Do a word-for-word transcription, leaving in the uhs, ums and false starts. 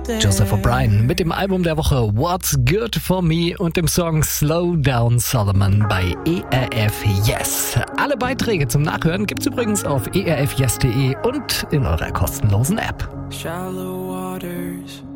Joseph O'Brien mit dem Album der Woche What's Good For Me und dem Song Slow Down Solomon bei E R F Yes. Alle Beiträge zum Nachhören gibt's übrigens auf e r f yes punkt de und in eurer kostenlosen App. Shallow waters